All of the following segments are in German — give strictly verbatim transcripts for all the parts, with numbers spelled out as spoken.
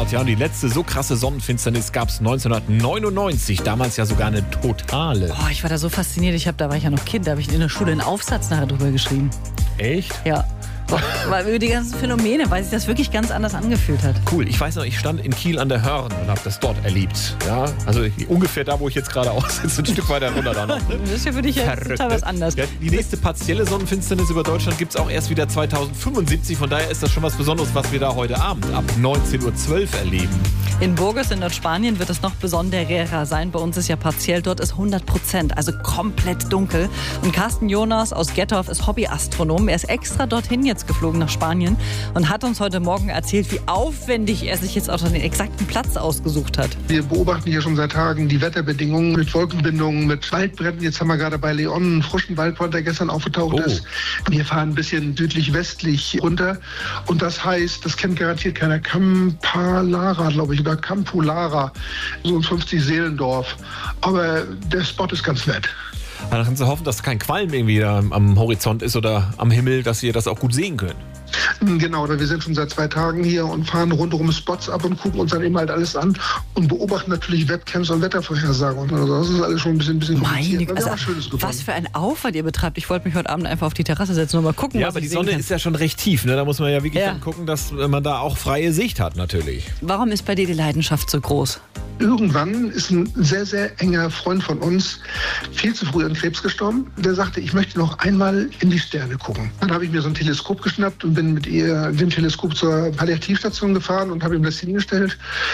Nord. Ja, und die letzte so krasse Sonnenfinsternis gab es neunzehnhundertneunundneunzig. Damals ja sogar eine totale. Oh, ich war da so fasziniert. Ich hab, da war ich ja noch Kind. Da habe ich in der Schule einen Aufsatz nachher drüber geschrieben. Echt? Ja. Weil über die ganzen Phänomene, weil sich das wirklich ganz anders angefühlt hat. Cool. Ich weiß noch, ich stand in Kiel an der Hörn und habe das dort erlebt. Ja, also ungefähr da, wo ich jetzt gerade aussitze, ein Stück weiter runter da noch. Das ist ja für dich ja total was anderes. Ja, die nächste partielle Sonnenfinsternis über Deutschland gibt es auch erst wieder zweitausendfünfundsiebzig. Von daher ist das schon was Besonderes, was wir da heute Abend ab neunzehn Uhr zwölf erleben. In Burgos in Nordspanien wird es noch besonderer sein. Bei uns ist ja partiell, dort ist hundert Prozent, also komplett dunkel. Und Carsten Jonas aus Gettorf ist Hobbyastronom. Er ist extra dorthin jetzt geflogen nach Spanien und hat uns heute Morgen erzählt, wie aufwendig er sich jetzt auch den exakten Platz ausgesucht hat. Wir beobachten hier schon seit Tagen die Wetterbedingungen mit Wolkenbindungen, mit Waldbränden. Jetzt haben wir gerade bei Leon einen frischen Waldbrand, der gestern aufgetaucht Oh. ist. Wir fahren ein bisschen südlich-westlich runter und das heißt, das kennt garantiert keiner, Campalara, glaube ich, oder Campolara, so ein fünfzig Seelendorf. Aber der Spot ist ganz nett. Dann kannst du hoffen, dass kein Qualm irgendwie da am Horizont ist oder am Himmel, dass ihr das auch gut sehen könnt. Genau, wir sind schon seit zwei Tagen hier und fahren rundherum Spots ab und gucken uns dann eben halt alles an und beobachten natürlich Webcams und Wettervorhersagen. Also das ist alles schon ein bisschen, ein bisschen Meine, kompliziert. also, was Schönes gefunden. was für ein Aufwand ihr betreibt. Ich wollte mich heute Abend einfach auf die Terrasse setzen und mal gucken, Ja, was aber die ich sehen Sonne kann. ist ja schon recht tief. Ne? Da muss man ja wirklich Ja. dann gucken, dass man da auch freie Sicht hat natürlich. Warum ist bei dir die Leidenschaft so groß? Irgendwann ist ein sehr, sehr enger Freund von uns viel zu früh an Krebs gestorben. Der sagte, ich möchte noch einmal in die Sterne gucken. Dann habe ich mir so ein Teleskop geschnappt und bin mit ihr dem Teleskop zur Palliativstation gefahren und habe ihm das hingestellt.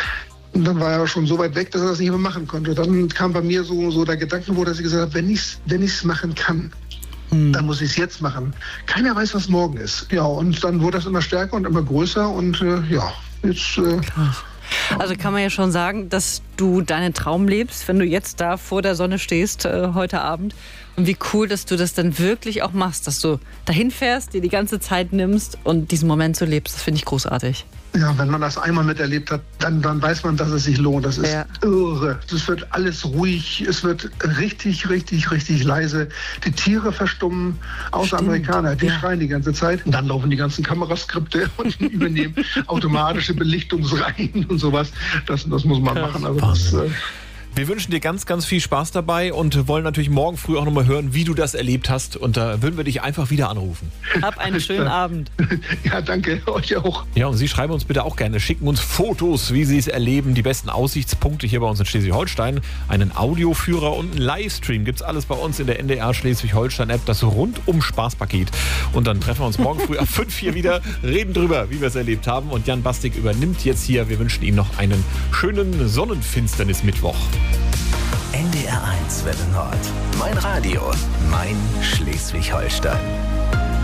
Und dann war er schon so weit weg, dass er das nicht mehr machen konnte. Dann kam bei mir so, so der Gedanke, wo dass ich gesagt habe, wenn ich es wenn ich's machen kann, dann muss ich es jetzt machen. Keiner weiß, was morgen ist. Ja, und dann wurde das immer stärker und immer größer und äh, ja, jetzt... Äh, Also kann man ja schon sagen, dass du deinen Traum lebst, wenn du jetzt da vor der Sonne stehst äh, heute Abend. Und wie cool, dass du das dann wirklich auch machst, dass du dahin fährst, dir die ganze Zeit nimmst und diesen Moment so lebst. Das finde ich großartig. Ja, wenn man das einmal miterlebt hat, dann, dann weiß man, dass es sich lohnt. Das ist Ja. irre. Es wird alles ruhig, es wird richtig, richtig, richtig leise. Die Tiere verstummen, außer Stimmt. Amerikaner, die Ja. schreien die ganze Zeit. Und dann laufen die ganzen Kameraskripte und übernehmen automatische Belichtungsreihen und sowas. Das, das muss man machen. Also das, äh, Wir wünschen dir ganz, ganz viel Spaß dabei und wollen natürlich morgen früh auch nochmal hören, wie du das erlebt hast. Und da würden wir dich einfach wieder anrufen. Hab einen schönen Abend. ja, danke, euch auch. Ja, und Sie schreiben uns bitte auch gerne, schicken uns Fotos, wie Sie es erleben, die besten Aussichtspunkte hier bei uns in Schleswig-Holstein, einen Audioführer und einen Livestream. Gibt's alles bei uns in der N D R Schleswig-Holstein-App, das Rundum-Spaßpaket. Und dann treffen wir uns morgen früh ab fünf hier wieder, reden drüber, wie wir es erlebt haben. Und Jan Bastik übernimmt jetzt hier. Wir wünschen ihm noch einen schönen Sonnenfinsternis-Mittwoch. N D R eins Welle Nord. Mein Radio, mein Schleswig-Holstein.